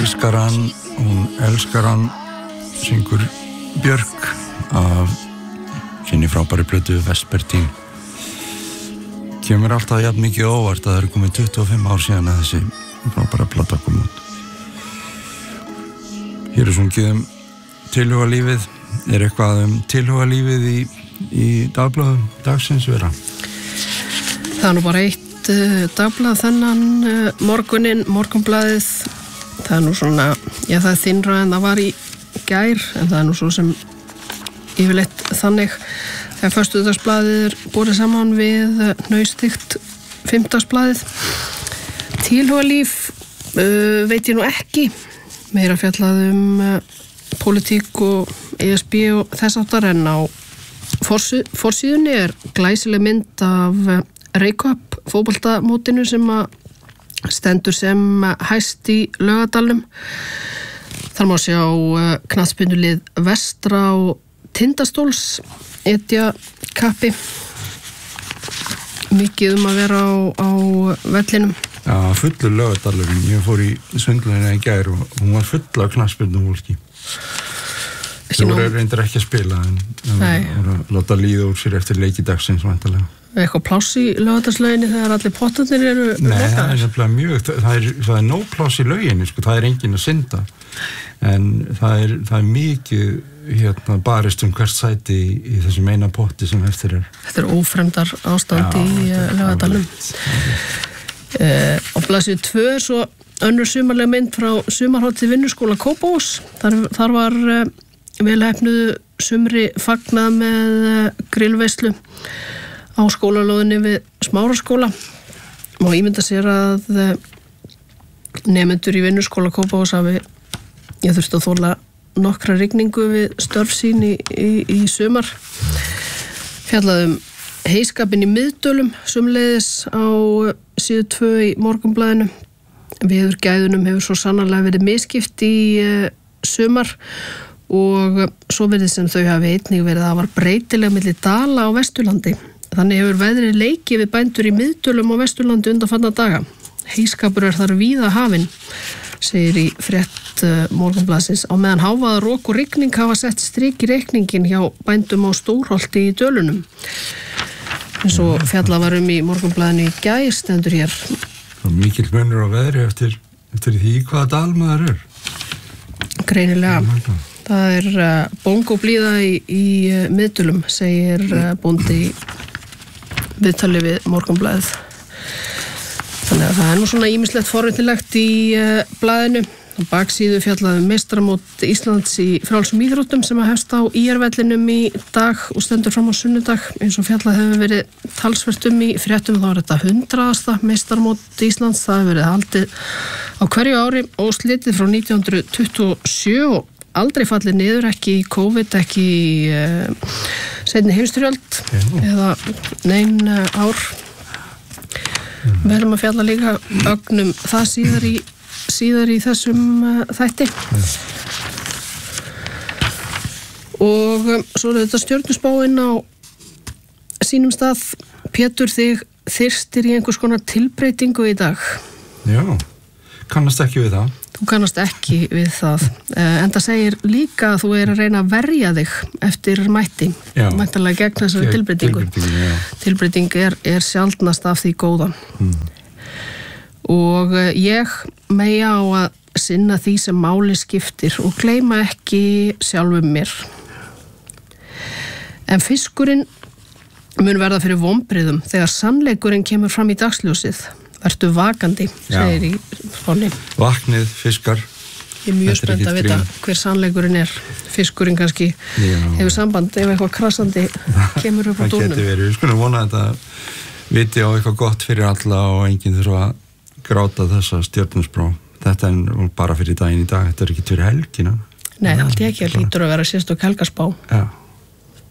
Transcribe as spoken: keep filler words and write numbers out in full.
elskar hann, hún elskar hann, syngur Björk af sinni frábæri plötu Vespertín. Kemur alltaf jafn mikið óvart að það eru komið tuttugu og fimm ár síðan að þessi frábæra plata kom út. Hér er sungið um tilhugalífið. Er eitthvað um tilhugalífið í, í dagblöðum dagsins vera? Það er nú bara eitt uh, dagblað þennan uh, morgunin, morgunblaðið. Það er nú svona, já það er þynnra en það var í gær, en það er nú svo sem yfirleitt þannig þegar föstudagsblaðið er borið saman við hnausþykkt fimmtudagsblaðið. Tilhugalíf uh, veit ég nú ekki, meira fjallað um uh, pólitík og E S B og þess áttar, en á forsí- forsíðunni er glæsileg mynd af uh, Reykjavík fótboltamótinu sem að stendur sem hæst í Laugardalnum. Þar má sjá uh, knattspyrnulið Vestra og Tindastóls etja kappi. Mikið um að vera á, á vellinum. Já, fullur Laugardalurinn. Ég fór í Sundlaugina í gær og hún var full af knattspyrnufólki. Þau voru reyndir ekki að spila en voru að láta líða úr sér eftir leikidagsins væntanlega. Eitthvað pláss í Laugardalslauginni þegar allir pottarnir eru Nei, lokaðir? Það er nefnilega mjög, það er, það er nóg pláss í lauginni, sko, það er enginn að synda, en það er, það er mikið hérna, barist um hvert sæti í, í þessum eina potti sem eftir er. Þetta er ófremdar ástand í Laugardalnum. Uh, og blaðsíðu tvö er svo önnur sumarleg mynd frá sumarhátíð Vinnuskóla Kópavós. Þar, þar var uh, velheppnuðu sumri fagnað með uh, grillveislu á skólalóðinni við Smáraskóla. Má ímynda sér að nemendur í Vinnuskóla Kópavós hafi ég þurfti að þola nokkra rigningu við störf sín í, í, í sumar. Fjallaðum heiskapinn í Miðdölum sumleiðis á síðu tvö í Morgunblaðinu. Veðurgæðunum hefur svo sannarlega verið misskipt í uh, sumar og svo verið sem þau hafi einnig verið að það var breytilega milli dala á Vesturlandi. Þannig hefur veðrið leikið við bændur í Miðdölum og Vesturlandi undanfarna daga. Heiskapur er þar víða hafinn, segir í frétt uh, Morgunblaðsins, á meðan hávaða, rok og rigning hafa sett strik í reikningin hjá bændum á Stórholti í Dölunum. En svo fjallað var um í Morgunblaðinu í gær stendur hér. Mikill munur á veðri eftir, eftir því hvaða dal maður er. Greinilega. Það er uh, bóngóblíða í, í uh, Miðdölum, segir uh, bóndi í viðtali við Morgunblaðið. Þannig að það er nú svona ýmislegt forvitilegt í uh, blaðinu. Á baksíðu fjallaði meistaramót Íslands í frjálsum íþróttum sem að hefst á í er-vellinum í dag og stendur fram á sunnudag. Eins og fjallað hefur verið talsvert um í fréttum, þá er þetta hundraðasta meistaramót Íslands. Það hefur verið haldið á hverju ári og slitið frá nítján hundruð tuttugu og sjö og aldrei fallið niður, ekki í COVID, ekki í uh, seinni heimsstyrjöld eða nein uh, ár. Mm. Við erum að fjalla líka ögnum það síðar í, síðar í þessum uh, þætti. Mm. Og um, svo er þetta stjörnusbáinn á sínum stað. Pétur, þig þyrstir í einhvers konar tilbreytingu í dag. Já, kannast ekki við það. Þú kannast ekki við það. En það segir líka að þú er að reyna að verja þig eftir mætti. Já. Mættanlega gegn þessari Geg, tilbreytingu. Tilbreyting er, er sjaldnast af því góða. Mm. Og ég mega á að sinna því sem máli skiptir og gleyma ekki sjálfum mér. En fiskurinn mun verða fyrir vonbrigðum þegar sannleikurinn kemur fram í dagsljósið. Vertu vakandi, segir í spáni. Vaknið, fiskar. Ég er mjög spennt að vita hver sannleikurinn er. Fiskurinn kannski Já. hefur samband ef eitthvað krassandi kemur upp á dónum. Það getur verið. Við skulum vona að þetta viti á eitthvað gott fyrir alla og enginn þurfa að gráta þessa stjörnusbrá. Þetta er bara fyrir daginn í dag. Þetta er ekki fyrir helgina. Nei, það er ekki að lítur að vera sérstök helgarspá. Já.